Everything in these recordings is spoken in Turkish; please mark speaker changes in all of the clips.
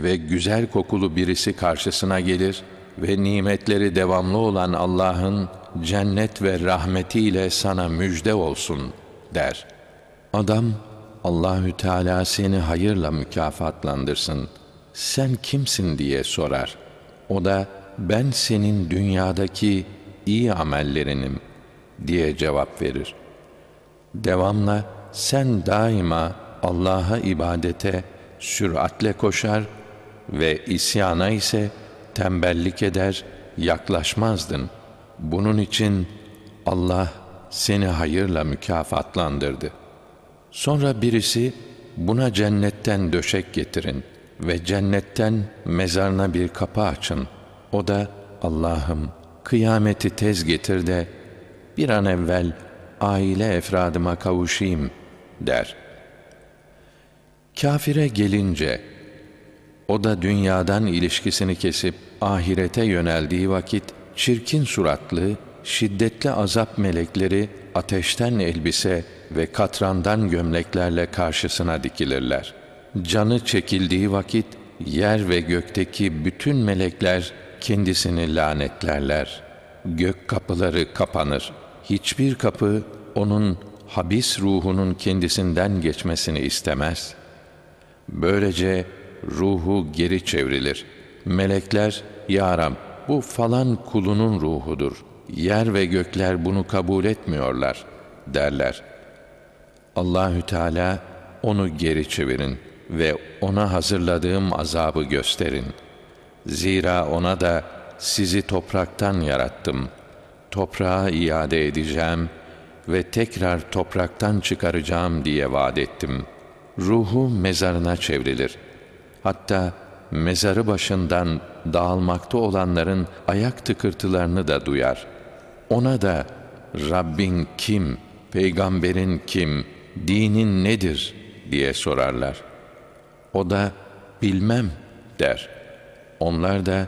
Speaker 1: ve güzel kokulu birisi karşısına gelir ve nimetleri devamlı olan Allah'ın cennet ve rahmetiyle sana müjde olsun der. Adam, Allahü Teala seni hayırla mükafatlandırsın, sen kimsin diye sorar. O da ben senin dünyadaki iyi amellerinim diye cevap verir. Devamla sen daima Allah'a ibadete süratle koşar ve isyana ise tembellik eder, yaklaşmazdın. Bunun için Allah seni hayırla mükafatlandırdı. Sonra birisi buna cennetten döşek getirin ve cennetten mezarına bir kapı açın. O da Allah'ım kıyameti tez getir de bir an evvel aile efradıma kavuşayım der. Kafire gelince o da dünyadan ilişkisini kesip ahirete yöneldiği vakit çirkin suratlı, şiddetli azap melekleri ateşten elbise ve katrandan gömleklerle karşısına dikilirler. Canı çekildiği vakit yer ve gökteki bütün melekler kendisini lanetlerler. Gök kapıları kapanır. Hiçbir kapı onun habis ruhunun kendisinden geçmesini istemez. Böylece ruhu geri çevrilir. Melekler, "Ya Rab, bu falan kulunun ruhudur. Yer ve gökler bunu kabul etmiyorlar," derler. Allahü Teala, onu geri çevirin ve ona hazırladığım azabı gösterin. Zira ona da sizi topraktan yarattım. Toprağa iade edeceğim ve tekrar topraktan çıkaracağım diye vaat ettim. Ruhu mezarına çevrilir. Hatta mezarı başından dağılmakta olanların ayak tıkırtılarını da duyar. Ona da Rabbin kim, peygamberin kim, dinin nedir diye sorarlar. O da bilmem der. Onlar da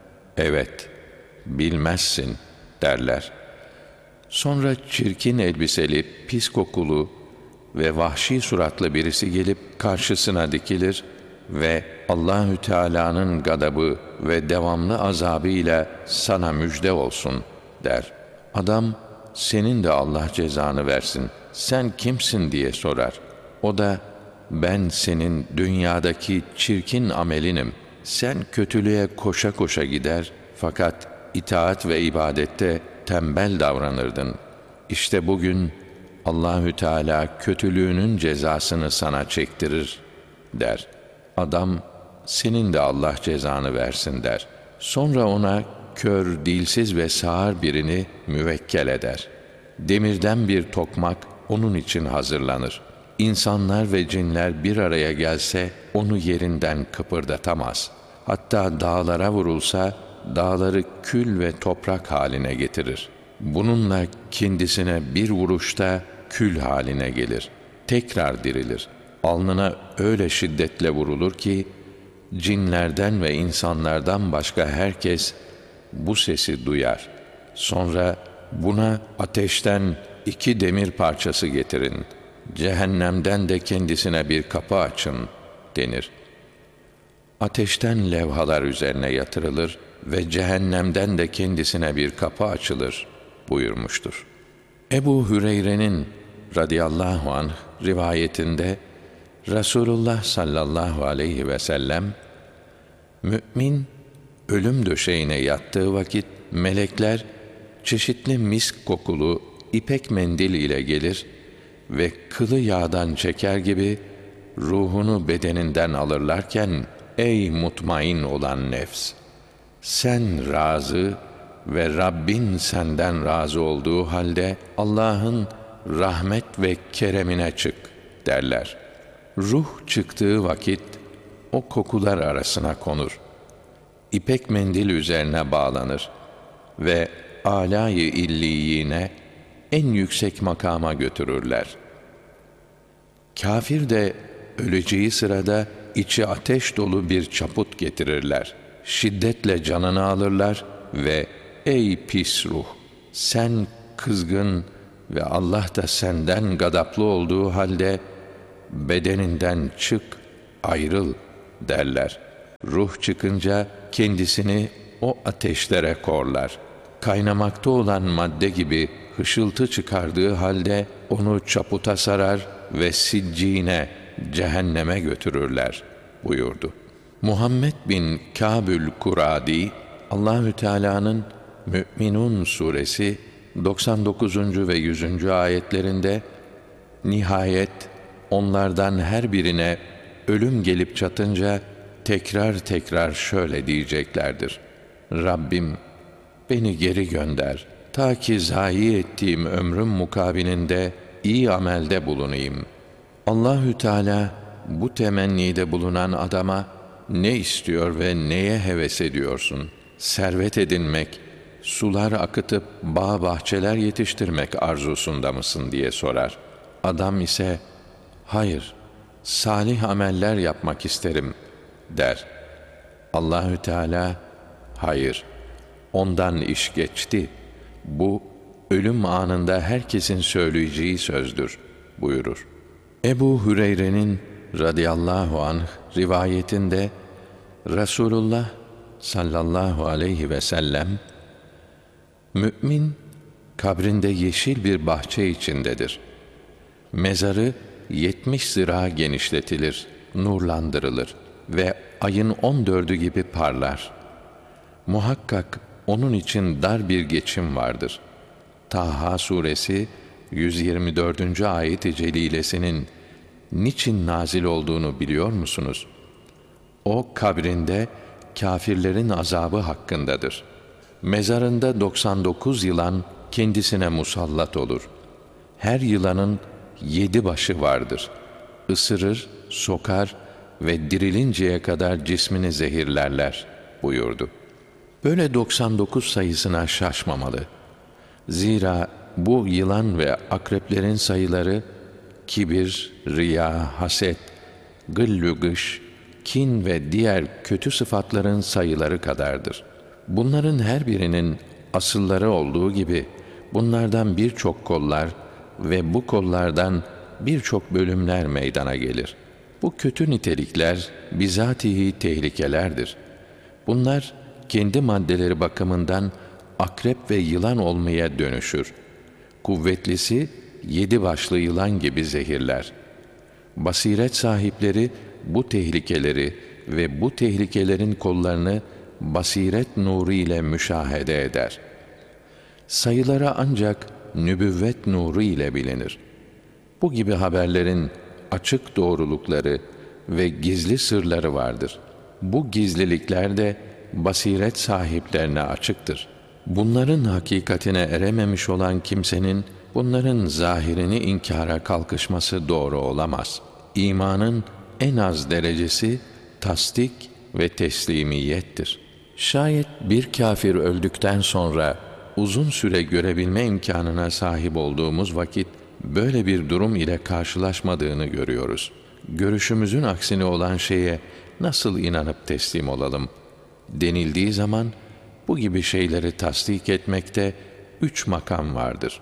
Speaker 1: evet, bilmezsin derler. Sonra çirkin elbiseli, pis kokulu ve vahşi suratlı birisi gelip karşısına dikilir ve Allahü Teala'nın gadabı ve devamlı azabıyla sana müjde olsun der. Adam, senin de Allah cezanı versin, sen kimsin diye sorar. O da, ben senin dünyadaki çirkin amelinim. Sen kötülüğe koşa koşa gider fakat itaat ve ibadette tembel davranırdın. İşte bugün Allahü Teala kötülüğünün cezasını sana çektirir der. Adam, senin de Allah cezanı versin der. Sonra ona kör, dilsiz ve sağır birini müvekkel eder. Demirden bir tokmak onun için hazırlanır. İnsanlar ve cinler bir araya gelse onu yerinden kıpırdatamaz. Hatta dağlara vurulsa dağları kül ve toprak haline getirir. Bununla kendisine bir vuruşta kül haline gelir. Tekrar dirilir. Alnına öyle şiddetle vurulur ki cinlerden ve insanlardan başka herkes bu sesi duyar. Sonra buna ateşten 2 demir parçası getirin. Cehennemden de kendisine bir kapı açın denir. Ateşten levhalar üzerine yatırılır ve cehennemden de kendisine bir kapı açılır buyurmuştur. Ebu Hüreyre'nin radıyallahu anh rivayetinde Resulullah sallallahu aleyhi ve sellem, mümin ölüm döşeğine yattığı vakit melekler çeşitli misk kokulu ipek mendil ile gelir ve kılı yağdan çeker gibi ruhunu bedeninden alırlarken, ey mutmain olan nefs! Sen razı ve Rabbin senden razı olduğu halde Allah'ın rahmet ve keremine çık derler. Ruh çıktığı vakit o kokular arasına konur. İpek mendil üzerine bağlanır ve âlâ-i illiyine en yüksek makama götürürler. Kafir de öleceği sırada içi ateş dolu bir çaput getirirler. Şiddetle canını alırlar ve ey pis ruh! Sen kızgın ve Allah da senden gadaplı olduğu halde bedeninden çık, ayrıl derler. Ruh çıkınca kendisini o ateşlere korlar. Kaynamakta olan madde gibi hışıltı çıkardığı halde onu çaputa sarar ve siccine, cehenneme götürürler buyurdu. Muhammed bin Kâbül Kuradi, Allahü Teala'nın Mü'minun suresi 99. ve 100. ayetlerinde nihayet onlardan her birine ölüm gelip çatınca tekrar tekrar şöyle diyeceklerdir: Rabbim beni geri gönder ta ki zayi ettiğim ömrüm mukabilinde iyi amelde bulunayım. Allahü Teala bu temennide bulunan adama ne istiyor ve neye heves ediyorsun? Servet edinmek, sular akıtıp bağ bahçeler yetiştirmek arzusunda mısın diye sorar. Adam ise hayır, salih ameller yapmak isterim der. Allahü Teala hayır, ondan iş geçti. Bu ölüm anında herkesin söyleyeceği sözdür buyurur. Ebu Hüreyre'nin radıyallahu anh rivayetinde Resulullah sallallahu aleyhi ve sellem, mümin kabrinde yeşil bir bahçe içindedir. Mezarı 70 zira genişletilir, nurlandırılır ve ayın 14'ü gibi parlar. Muhakkak onun için dar bir geçim vardır. Taha suresi 124. ayet-i celilesinin niçin nazil olduğunu biliyor musunuz? O kabrinde kâfirlerin azabı hakkındadır. Mezarında 99 yılan kendisine musallat olur. Her yılanın 7 başı vardır. Isırır, sokar ve dirilinceye kadar cismini zehirlerler buyurdu. Böyle 99 sayısına şaşmamalı. Zira bu yılan ve akreplerin sayıları kibir, riya, haset, gıllü gış, kin ve diğer kötü sıfatların sayıları kadardır. Bunların her birinin asılları olduğu gibi bunlardan birçok kollar ve bu kollardan birçok bölümler meydana gelir. Bu kötü nitelikler bizatihi tehlikelerdir. Bunlar kendi maddeleri bakımından akrep ve yılan olmaya dönüşür. Kuvvetlisi 7 başlı yılan gibi zehirler. Basiret sahipleri bu tehlikeleri ve bu tehlikelerin kollarını basiret nuru ile müşahede eder. Sayılara ancak nübüvvet nuru ile bilinir. Bu gibi haberlerin açık doğrulukları ve gizli sırları vardır. Bu gizlilikler de basiret sahiplerine açıktır. Bunların hakikatine erememiş olan kimsenin bunların zahirini inkara kalkışması doğru olamaz. İmanın en az derecesi tasdik ve teslimiyettir. Şayet bir kafir öldükten sonra uzun süre görebilme imkanına sahip olduğumuz vakit böyle bir durum ile karşılaşmadığını görüyoruz. Görüşümüzün aksine olan şeye nasıl inanıp teslim olalım denildiği zaman bu gibi şeyleri tasdik etmekte 3 makam vardır.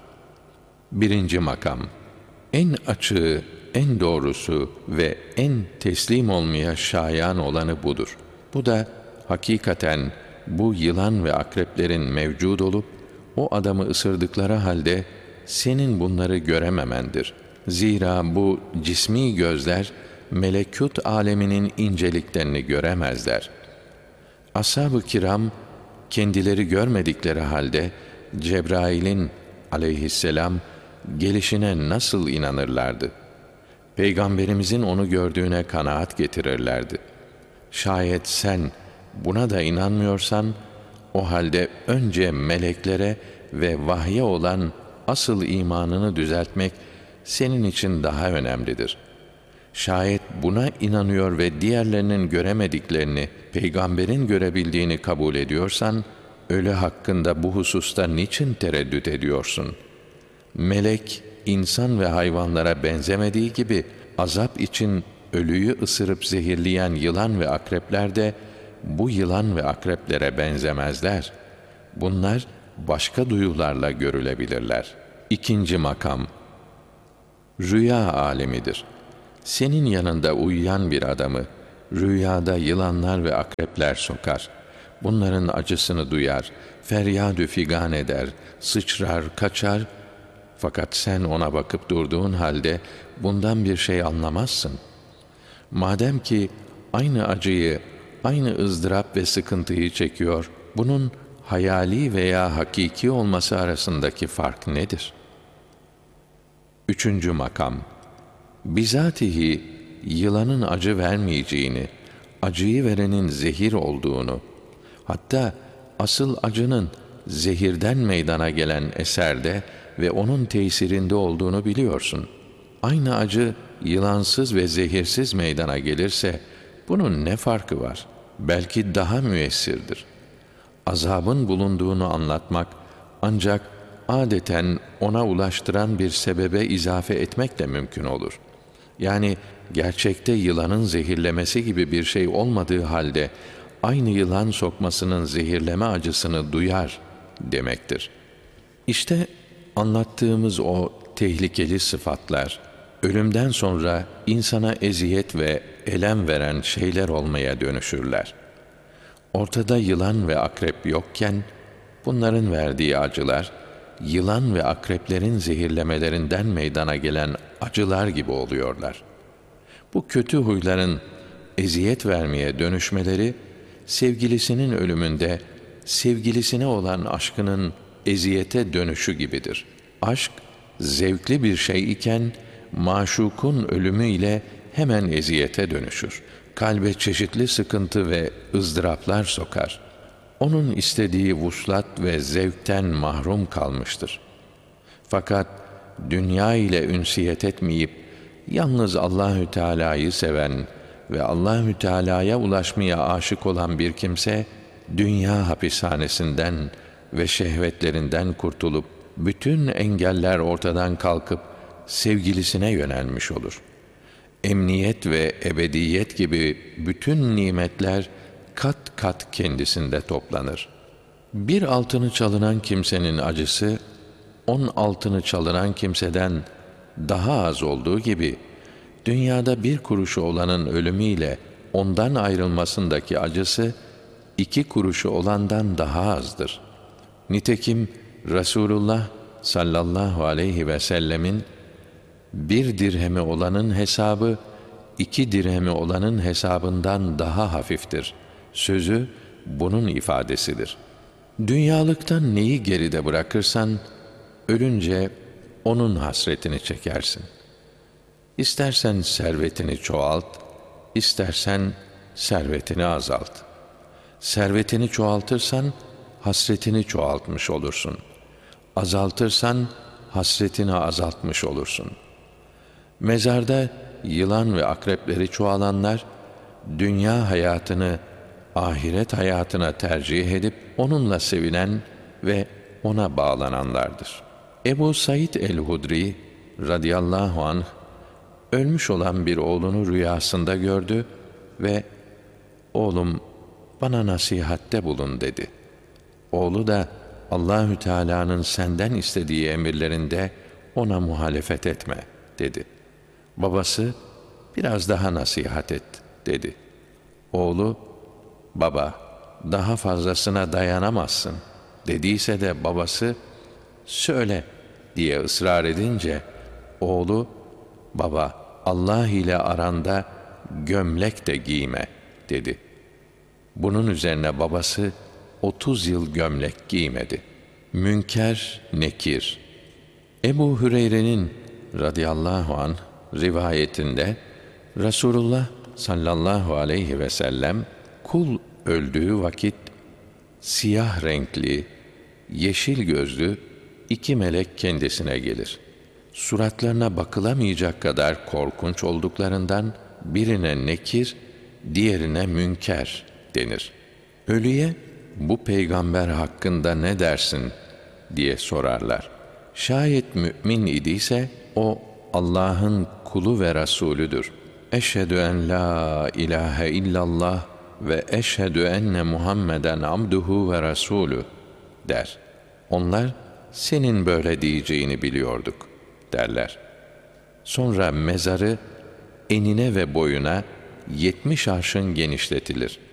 Speaker 1: 1. makam, en açığı, en doğrusu ve en teslim olmaya şayan olanı budur. Bu da hakikaten bu yılan ve akreplerin mevcud olup o adamı ısırdıkları halde senin bunları görememendir. Zira bu cismi gözler melekut aleminin inceliklerini göremezler. Ashab-ı kiram kendileri görmedikleri halde Cebrail'in aleyhisselam gelişine nasıl inanırlardı? Peygamberimizin onu gördüğüne kanaat getirirlerdi. Şayet sen buna da inanmıyorsan, o halde önce meleklere ve vahye olan asıl imanını düzeltmek senin için daha önemlidir. Şayet buna inanıyor ve diğerlerinin göremediklerini, peygamberin görebildiğini kabul ediyorsan, ölü hakkında bu hususta niçin tereddüt ediyorsun? Melek, insan ve hayvanlara benzemediği gibi, azap için ölüyü ısırıp zehirleyen yılan ve akrepler de, bu yılan ve akreplere benzemezler. Bunlar başka duyularla görülebilirler. 2. makam, rüya alemidir. Senin yanında uyuyan bir adamı rüyada yılanlar ve akrepler sokar. Bunların acısını duyar, feryadü figan eder, sıçrar, kaçar. Fakat sen ona bakıp durduğun halde bundan bir şey anlamazsın. Madem ki aynı acıyı, aynı ızdırap ve sıkıntıyı çekiyor, bunun hayali veya hakiki olması arasındaki fark nedir? Üçüncü makam, bizatihi yılanın acı vermeyeceğini, acıyı verenin zehir olduğunu, hatta asıl acının zehirden meydana gelen eserde ve onun tesirinde olduğunu biliyorsun. Aynı acı yılansız ve zehirsiz meydana gelirse bunun ne farkı var? Belki daha müessirdir. Azabın bulunduğunu anlatmak ancak adeten ona ulaştıran bir sebebe izafe etmekle mümkün olur. Yani gerçekte yılanın zehirlemesi gibi bir şey olmadığı halde aynı yılan sokmasının zehirleme acısını duyar demektir. İşte anlattığımız o tehlikeli sıfatlar, ölümden sonra insana eziyet ve elem veren şeyler olmaya dönüşürler. Ortada yılan ve akrep yokken, bunların verdiği acılar, yılan ve akreplerin zehirlemelerinden meydana gelen acılar gibi oluyorlar. Bu kötü huyların eziyet vermeye dönüşmeleri, sevgilisinin ölümünde sevgilisine olan aşkının eziyete dönüşü gibidir. Aşk, zevkli bir şey iken, maşukun ölümüyle hemen eziyete dönüşür. Kalbe çeşitli sıkıntı ve ızdıraplar sokar. Onun istediği vuslat ve zevkten mahrum kalmıştır. Fakat dünya ile ünsiyet etmeyip yalnız Allahü Teala'yı seven ve Allahü Teala'ya ulaşmaya aşık olan bir kimse dünya hapishanesinden ve şehvetlerinden kurtulup bütün engeller ortadan kalkıp sevgilisine yönelmiş olur. Emniyet ve ebediyet gibi bütün nimetler kat kat kendisinde toplanır. Bir altını çalınan kimsenin acısı, 10 altını çalınan kimseden daha az olduğu gibi, dünyada bir kuruşu olanın ölümüyle ondan ayrılmasındaki acısı, 2 kuruşu olandan daha azdır. Nitekim Resulullah sallallahu aleyhi ve sellemin, 1 dirhemi olanın hesabı, 2 dirhemi olanın hesabından daha hafiftir sözü bunun ifadesidir. Dünyalıktan neyi geride bırakırsan, ölünce onun hasretini çekersin. İstersen servetini çoğalt, istersen servetini azalt. Servetini çoğaltırsan, hasretini çoğaltmış olursun. Azaltırsan, hasretini azaltmış olursun. Mezarda yılan ve akrepleri çoğalanlar, dünya hayatını ahiret hayatına tercih edip onunla sevinen ve ona bağlananlardır. Ebu Said el-Hudri radıyallahu anh ölmüş olan bir oğlunu rüyasında gördü ve "Oğlum, bana nasihatte bulun." dedi. Oğlu da Allahü Teala'nın senden istediği emirlerinde ona muhalefet etme dedi. Babası biraz daha nasihat et dedi. Oğlu, baba daha fazlasına dayanamazsın dediyse de babası söyle diye ısrar edince oğlu, baba Allah ile aranda gömlek de giyme dedi. Bunun üzerine babası 30 yıl gömlek giymedi. Münker, Nekir. Ebu Hüreyre'nin radıyallahu anh rivayetinde Resulullah sallallahu aleyhi ve sellem kul öldüğü vakit siyah renkli, yeşil gözlü 2 melek kendisine gelir. Suratlarına bakılamayacak kadar korkunç olduklarından birine Nekir, diğerine Münker denir. Ölüye bu peygamber hakkında ne dersin diye sorarlar. Şayet mümin idiyse o Allah'ın kulu ve Resulüdür. Eşhedü en la ilahe illallah ve eşhedü enne Muhammeden abduhu ve Resulü der. Onlar senin böyle diyeceğini biliyorduk derler. Sonra mezarı enine ve boyuna 70 arşın genişletilir.